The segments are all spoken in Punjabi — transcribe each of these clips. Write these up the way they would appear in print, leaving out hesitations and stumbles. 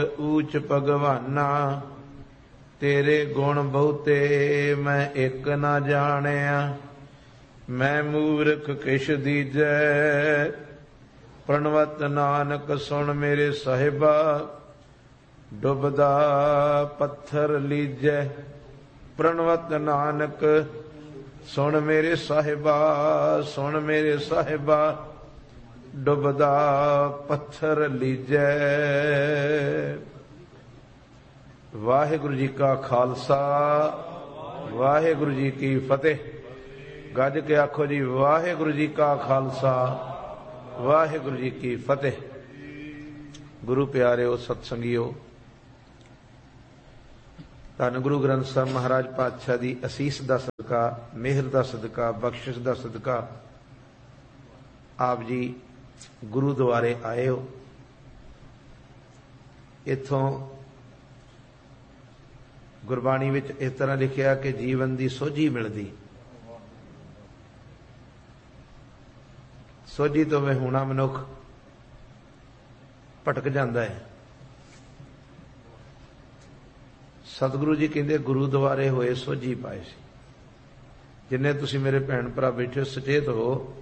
ਊਚ ਭਗਵਾਨਾ, ਤੇਰੇ ਗੁਣ ਬਹੁਤੇ ਮੈਂ ਇੱਕ ਨਾ ਜਾਣਿਆ। ਮੈਂ ਮੂਰਖ ਕਿਛ ਦੀਜੈ, ਪ੍ਰਣਵਤ ਨਾਨਕ ਸੁਣ ਮੇਰੇ ਸਾਹਿਬਾ। ਡੁੱਬਦਾ ਪੱਥਰ ਲੀਜੈ, ਪ੍ਰਣਵਤ ਨਾਨਕ ਸੁਣ ਮੇਰੇ ਸਾਹਿਬਾ, ਸੁਣ ਮੇਰੇ ਸਾਹਿਬਾ। ਡੁੱਬਦਾ ਪੱਥਰ ਲੀਜੈ। ਵਾਹਿਗੁਰੂ ਜੀ ਕਾ ਖਾਲਸਾ, ਵਾਹਿਗੁਰੂ ਜੀ ਕੀ ਫਤਿਹ। ਗੱਜ ਕੇ ਆਖੋ ਜੀ, ਵਾਹਿਗੁਰੂ ਜੀ ਕਾ ਖਾਲਸਾ, ਵਾਹਿਗੁਰੂ ਜੀ ਕੀ ਫਤਿਹ। ਗੁਰੂ ਪਿਆਰਿਓ, ਸਤ ਸੰਗੀਓ, ਧੰਨ ਗੁਰੂ ਗ੍ਰੰਥ ਸਾਹਿਬ ਮਹਾਰਾਜ ਪਾਤਸ਼ਾਹ ਦੀ ਅਸੀਸ ਦਾ ਸਦਕਾ, ਮਿਹਰ ਦਾ ਸਦਕਾ, ਬਖਸ਼ਿਸ਼ ਦਾ ਸਦਕਾ ਆਪ ਜੀ ਗੁਰੂਦੁਆਰੇ ਆਏ ਹੋ। ਇੱਥੋਂ ਗੁਰਬਾਣੀ ਵਿੱਚ ਇਸ ਤਰ੍ਹਾਂ ਲਿਖਿਆ ਕਿ ਜੀਵਨ ਦੀ ਸੋਝੀ ਮਿਲਦੀ। ਸੋਝੀ ਤੋਂ ਵਿਹੂਣਾ ਮਨੁੱਖ ਭਟਕ ਜਾਂਦਾ ਹੈ। ਸਤਿਗੁਰੂ ਜੀ ਕਹਿੰਦੇ ਗੁਰੂਦੁਆਰੇ ਹੋਏ ਸੋਝੀ ਪਾਏ ਸੀ। ਜਿੰਨੇ ਤੁਸੀਂ ਮੇਰੇ ਭੈਣ ਭਰਾ ਬੈਠੇ ਸੁਚੇਤ ਹੋ,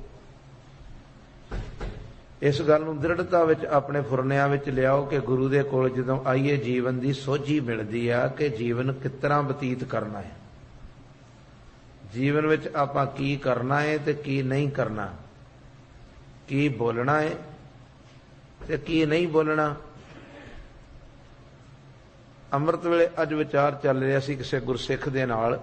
ਇਸ ਗੱਲ ਨੂੰ ਦ੍ਰਿੜਤਾ ਵਿੱਚ ਆਪਣੇ ਫੁਰਨਿਆਂ ਵਿੱਚ ਲਿਆਓ ਕਿ ਗੁਰੂ ਦੇ ਕੋਲ ਜਦੋਂ ਆਈਏ ਜੀਵਨ ਦੀ ਸੋਝੀ ਮਿਲਦੀ ਆ ਕਿ ਜੀਵਨ ਕਿਸ ਤਰ੍ਹਾਂ ਬਤੀਤ ਕਰਨਾ ਹੈ, ਜੀਵਨ ਵਿੱਚ ਆਪਾਂ ਕੀ ਕਰਨਾ ਹੈ ਤੇ ਕੀ ਨਹੀਂ ਕਰਨਾ, ਕੀ ਬੋਲਣਾ ਹੈ ਤੇ ਕੀ ਨਹੀਂ ਬੋਲਣਾ। ਅੰਮ੍ਰਿਤ ਵੇਲੇ ਅੱਜ ਵਿਚਾਰ ਚੱਲ ਰਿਹਾ ਸੀ ਕਿਸੇ ਗੁਰਸਿੱਖ ਦੇ ਨਾਲ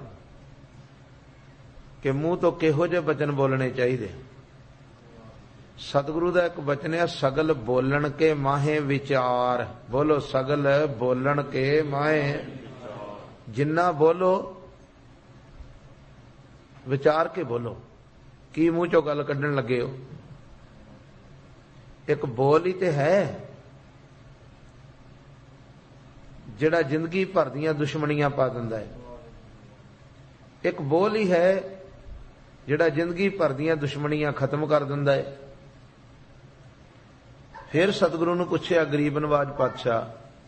ਕਿ ਮੂੰਹ ਤੋਂ ਕਿਹੋ ਜਿਹੇ ਬਚਨ ਬੋਲਣੇ ਚਾਹੀਦੇ। ਸਤਿਗੁਰੂ ਦਾ ਇੱਕ ਬਚਨ ਹੈ, ਸਗਲ ਬੋਲਣ ਕੇ ਮਾਹੇ ਵਿਚਾਰ। ਬੋਲੋ, ਸਗਲ ਬੋਲਣ ਕੇ ਮਾਹੇ। ਜਿੰਨਾ ਬੋਲੋ ਵਿਚਾਰ ਕੇ ਬੋਲੋ। ਕੀ ਮੂੰਹ ਚੋਂ ਗੱਲ ਕੱਢਣ ਲੱਗੇ ਹੋ? ਇੱਕ ਬੋਲ ਹੀ ਤੇ ਹੈ ਜਿਹੜਾ ਜ਼ਿੰਦਗੀ ਭਰ ਦੀਆਂ ਦੁਸ਼ਮਣੀਆਂ ਪਾ ਦਿੰਦਾ ਹੈ। ਇੱਕ ਬੋਲ ਹੀ ਹੈ ਜਿਹੜਾ ਜ਼ਿੰਦਗੀ ਭਰ ਦੀਆਂ ਦੁਸ਼ਮਣੀਆਂ ਖਤਮ ਕਰ ਦਿੰਦਾ ਹੈ। ਫਿਰ ਸਤਿਗੁਰੂ ਨੂੰ ਪੁੱਛਿਆ ਗਰੀਬ ਨਵਾਜ ਪਾਤਸ਼ਾਹ,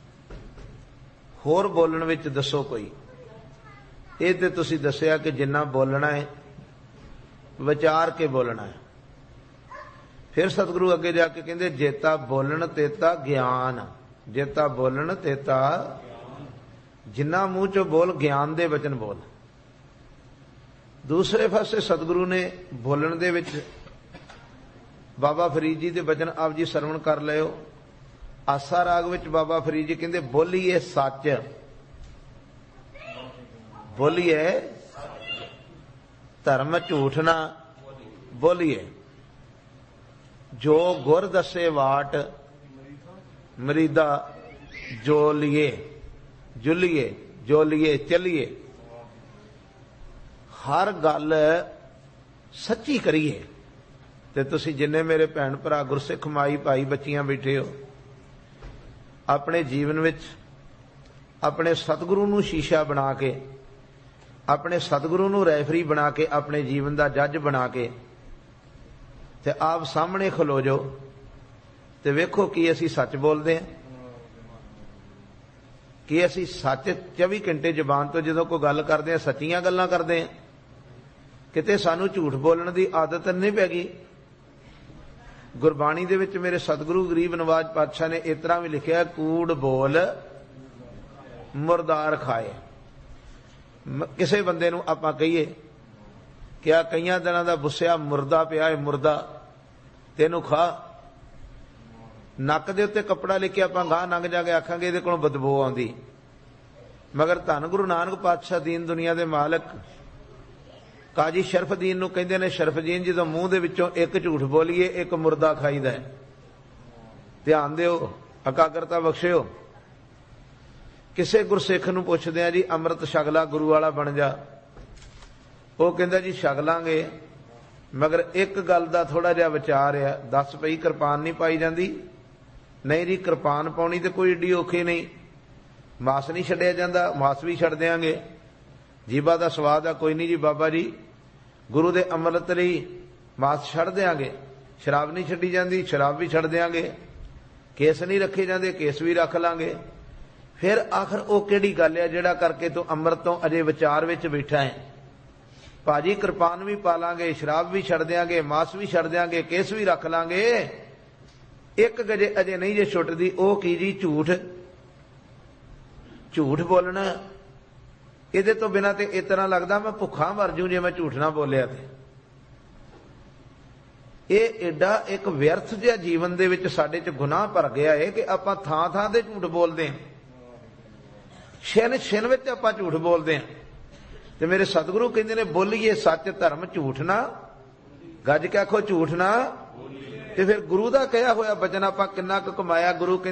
ਹੋਰ ਬੋਲਣ ਵਿੱਚ ਦੱਸੋ ਕੋਈ। ਇਹ ਤੇ ਤੁਸੀਂ ਦੱਸਿਆ ਕਿ ਜਿੰਨਾ ਬੋਲਣਾ ਹੈ ਵਿਚਾਰ ਕੇ ਬੋਲਣਾ ਹੈ। ਫਿਰ ਸਤਿਗੁਰੂ ਅੱਗੇ ਜਾ ਕੇ ਕਹਿੰਦੇ, ਜੇਤਾ ਬੋਲਣ ਤੇਤਾ ਗਿਆਨ। ਜੇਤਾ ਬੋਲਣ ਤੇਤਾ, ਜਿੰਨਾ ਮੂੰਹ ਚੋਂ ਬੋਲ ਗਿਆਨ ਦੇ ਵਚਨ ਬੋਲ। ਦੂਸਰੇ ਪਾਸੇ ਸਤਿਗੁਰੂ ਨੇ ਬੋਲਣ ਦੇ ਵਿੱਚ ਬਾਬਾ ਫਰੀਦ ਜੀ ਦੇ ਬਚਨ ਆਪ ਜੀ ਸਰਵਣ ਕਰ ਲਿਓ। ਆਸਾ ਰਾਗ ਵਿੱਚ ਬਾਬਾ ਫਰੀਦ ਜੀ ਕਹਿੰਦੇ, ਬੋਲੀਏ ਸੱਚ, ਬੋਲੀਏ ਧਰਮ ਝੂਠ ਨਾ ਬੋਲੀਏ। ਜੋ ਗੁਰ ਦੱਸੇ ਵਾਟ ਮਰੀਦਾ, ਜੋ ਲੀਏ ਜੁਲੀਏ, ਜੋ ਲੀਏ ਚੱਲੀਏ। ਹਰ ਗੱਲ ਸੱਚੀ ਕਰੀਏ। ਤੇ ਤੁਸੀਂ ਜਿੰਨੇ ਮੇਰੇ ਭੈਣ ਭਰਾ ਗੁਰਸਿੱਖ ਮਾਈ ਭਾਈ ਬੱਚੀਆਂ ਬੈਠੇ ਹੋ, ਆਪਣੇ ਜੀਵਨ ਵਿੱਚ ਆਪਣੇ ਸਤਿਗੁਰੂ ਨੂੰ ਸ਼ੀਸ਼ਾ ਬਣਾ ਕੇ, ਆਪਣੇ ਸਤਿਗੁਰੂ ਨੂੰ ਰੈਫਰੀ ਬਣਾ ਕੇ, ਆਪਣੇ ਜੀਵਨ ਦਾ ਜੱਜ ਬਣਾ ਕੇ ਤੇ ਆਪ ਸਾਹਮਣੇ ਖਲੋ ਜਾਓ ਤੇ ਵੇਖੋ ਕੀ ਅਸੀਂ ਸੱਚ ਬੋਲਦੇ ਹਾਂ, ਕੀ ਅਸੀਂ ਸੱਚ 24 ਘੰਟੇ ਜ਼ਬਾਨ ਤੋਂ ਜਦੋਂ ਕੋਈ ਗੱਲ ਕਰਦੇ ਹਾਂ ਸੱਚੀਆਂ ਗੱਲਾਂ ਕਰਦੇ ਹਾਂ। ਕਿਤੇ ਸਾਨੂੰ ਝੂਠ ਬੋਲਣ ਦੀ ਆਦਤ ਨਹੀਂ ਪੈ ਗਈ। ਗੁਰਬਾਣੀ ਦੇ ਵਿੱਚ ਮੇਰੇ ਸਤਿਗੁਰੂ ਗਰੀਬ ਨਵਾਜ ਪਾਤਸ਼ਾਹ ਨੇ ਇਸ ਤਰ੍ਹਾਂ ਵੀ ਲਿਖਿਆ, ਕੂੜ ਬੋਲ ਮੁਰਦਾਰ ਖਾਏ। ਕਿਸੇ ਬੰਦੇ ਨੂੰ ਆਪਾਂ ਕਹੀਏ ਕਿ ਆ ਕਈਆਂ ਦਿਨਾਂ ਦਾ ਬੁੱਸਿਆ ਮੁਰਦਾ ਪਿਆ ਹੈ, ਮੁਰਦਾ ਤੈਨੂੰ ਖਾ। ਨੱਕ ਦੇ ਉੱਤੇ ਕੱਪੜਾ ਲੈ ਕੇ ਆਪਾਂ ਗਾਹ ਲੰਘ ਜਾ ਕੇ ਆਖਾਂਗੇ ਇਹਦੇ ਕੋਲੋਂ ਬਦਬੂ ਆਉਂਦੀ। ਮਗਰ ਧੰਨ ਗੁਰੂ ਨਾਨਕ ਪਾਤਸ਼ਾਹ ਦੀਨ ਦੁਨੀਆ ਦੇ ਮਾਲਕ ਕਾਜੀ ਸ਼ਰਫਦੀਨ ਨੂੰ ਕਹਿੰਦੇ ਨੇ, ਸ਼ਰਫਦੀਨ ਜਦੋਂ ਮੂੰਹ ਦੇ ਵਿੱਚੋਂ ਇੱਕ ਝੂਠ ਬੋਲੀਏ ਇੱਕ ਮੁਰਦਾ ਖਾਈਦਾ ਹੈ। ਧਿਆਨ ਦਿਓ, ਇਕਾਗਰਤਾ ਬਖਸ਼ਿਓ। ਕਿਸੇ ਗੁਰਸਿੱਖ ਨੂੰ ਪੁੱਛਦੇ ਆ ਜੀ ਅੰਮ੍ਰਿਤ ਛਕ ਲਾ, ਗੁਰੂ ਵਾਲਾ ਬਣ ਜਾ। ਉਹ ਕਹਿੰਦਾ ਜੀ ਛਕ ਲਾਂਗੇ, ਮਗਰ ਇੱਕ ਗੱਲ ਦਾ ਥੋੜਾ ਜਿਹਾ ਵਿਚਾਰ ਆ, ਦੱਸ ਪਈ ਕਿਰਪਾਨ ਨਹੀਂ ਪਾਈ ਜਾਂਦੀ। ਨਹੀਂ ਜੀ, ਕਿਰਪਾਨ ਪਾਉਣੀ ਤੇ ਕੋਈ ਏਡੀ ਔਖੀ ਨਹੀਂ, ਮਾਸ ਨਹੀਂ ਛੱਡਿਆ ਜਾਂਦਾ, ਮਾਸ ਵੀ ਛੱਡ ਦਿਆਂਗੇ। ਜੀਭਾ ਦਾ ਸਵਾਦ ਆ, ਕੋਈ ਨਹੀਂ ਜੀ ਬਾਬਾ ਜੀ, ਗੁਰੂ ਦੇ ਅੰਮ੍ਰਿਤ ਲਈ ਮਾਸ ਛੱਡ ਦਿਆਂਗੇ। ਸ਼ਰਾਬ ਨਹੀਂ ਛੱਡੀ ਜਾਂਦੀ, ਸ਼ਰਾਬ ਵੀ ਛੱਡ ਦਿਆਂਗੇ। ਕੇਸ ਨਹੀਂ ਰੱਖੇ ਜਾਂਦੇ, ਕੇਸ ਵੀ ਰੱਖ ਲਾਂਗੇ। फिर आखिर वो किहड़ी गल है जिहड़ा करके तू अमृत तो अजे विचार विच बैठा है। भाजी कृपान भी पा लांगे, शराब भी छड़ देंगे, मांस भी छड़ देंगे, केस भी रख लांगे, एक गजे अजे नहीं जे छुटदी। ओ की जी? झूठ। झूठ बोलना इहदे तो बिना ते इतना लगदा मैं भुखा मर जूं जे मैं झूठ ना बोलिया। ਇਹ एडा एक व्यर्थ जिहा जीवन ਦੇ ਵਿੱਚ ਸਾਡੇ ਚ ਗੁਨਾਹ ਭਰ ਗਿਆ ਹੈ ਕਿ ਆਪਾਂ ਥਾਂ ਥਾਂ ਤੇ ਝੂਠ ਬੋਲਦੇ ਹਾਂ, ਛਿਨ ਛਿਨ ਵਿੱਚ ਆਪਾਂ ਝੂਠ ਬੋਲਦੇ ਹਾਂ। ਤੇ ਮੇਰੇ ਸਤਿਗੁਰੂ ਕਹਿੰਦੇ ਨੇ ਬੋਲੀਏ ਸੱਚ ਧਰਮ ਝੂਠ ਨਾ, ਗੱਜ ਕੇ ਆਖੋ ਝੂਠ ਨਾ। ਤੇ ਫਿਰ ਗੁਰੂ ਦਾ ਕਿਹਾ ਹੋਇਆ ਬਚਨ ਆਪਾਂ ਕਿੰਨਾ ਕੁ ਕਮਾਇਆ। ਗੁਰੂ